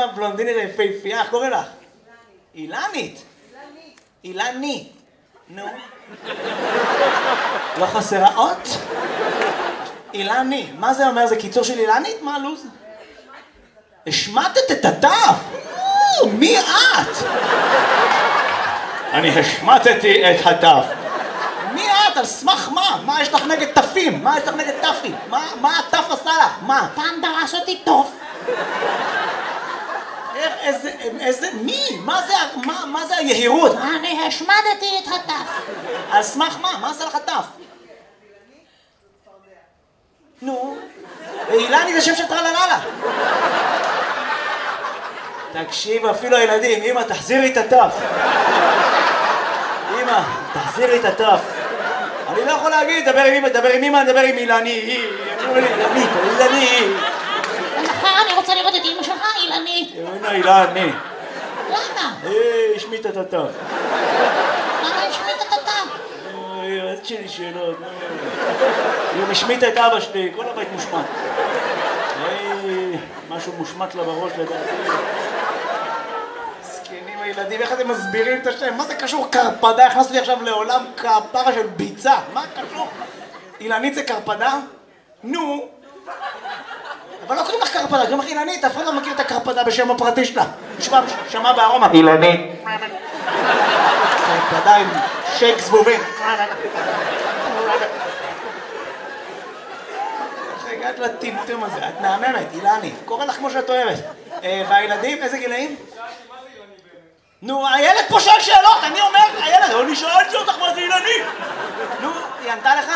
הבלונדינית היפהפייה, איך קוראים לך? אילנית. אילני. נו. לא חסרה אות? אילני. מה זה אומר? זה קיצור של אילנית? מה הלו"ז? השמטת את התף? מי את? אני השמטתי את התף. מי את? על סמך מה? מה יש לך נגד תפים? מה יש לך נגד תפים? מה התף עשה לך? מה? פעם דרש אותי טוב. מי? מה זה היהירות? אני השמדתי את הטף. על סמך מה? מה עשה לך תף? נו, אילני זה שם של טרלללה. תקשיב, אפילו הילדים, אמא, תחזירי את הטף. אמא, תחזירי את הטף. אני לא יכול להגיד, דבר עם אמא, דבר עם אמא, דבר עם אילני. אילני. ומחר אני רוצה לראות את אמא שלך, אילנית. אילני. למה? השמיט את הטף. למה השמית את הטף? את שלי שאלות. היא השמיטה את אבא שלי, כל הבית מושמט. משהו מושמט לה בראש לדעתי. זקנים הילדים, איך אתם מסבירים את השם? מה זה קשור קרפדה? הכנסתי עכשיו לעולם כפרה של ביצה. מה קשור? אילנית זה קרפדה? נו. אבל לא קוראים לך קרפדה, קוראים לך אילנית. אף אחד לא מכיר את הקרפדה בשם הפרטי שלה. שמע בארומה. אילנית. קרפדה עם שייק זבובים. הגעת לטמטום הזה, את מהממת, אילני, קורא לך כמו שאת אוהבת. והילדים, איזה גילאים? נו, הילד פה שואל שאלות, אני אומר, הילד, אני שאלתי אותך מה זה אילני. נו, היא ענתה לך?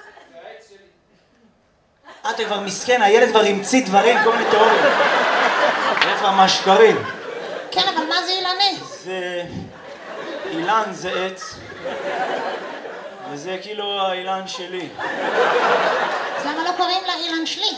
אתה כבר מסכן, הילד כבר המציא דברים, כל מיני תיאוריות. זה כבר מהשקרים. כן, אבל מה זה אילני? זה... אילן זה עץ. וזה כאילו האילן שלי. אז למה לא קוראים לה אילן שלי?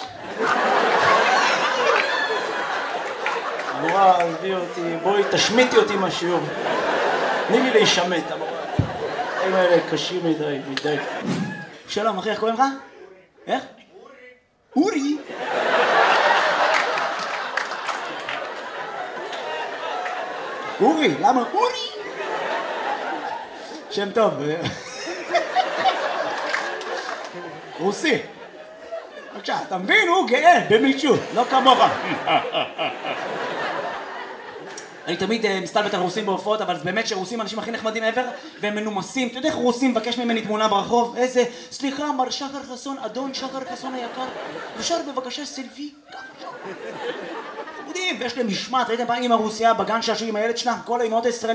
המורה, עזבי אותי, בואי תשמיטי אותי מהשיעור. תני לי להישמט, המורה. הדברים האלה קשים מדי. שלום, אחי, איך קוראים לך? איך? אורי. אורי, למה? אורי. שם טוב. רוסי. בבקשה, אתה מבין? הוא גאה במישהו, לא כמוך. אני תמיד מסתלבט על רוסים בהופעות, אבל זה באמת שרוסים האנשים הכי נחמדים ever, והם מנומסים. אתה יודע איך רוסים מבקש ממני תמונה ברחוב? איזה, סליחה, מר שחר חסון, אדון שחר חסון היקר, אפשר בבקשה סלפי? חמודים, ויש להם משמעת, ראיתם פעם אמא רוסיה בגן שעשו עם הילד שלה? כל האמהות הישראליות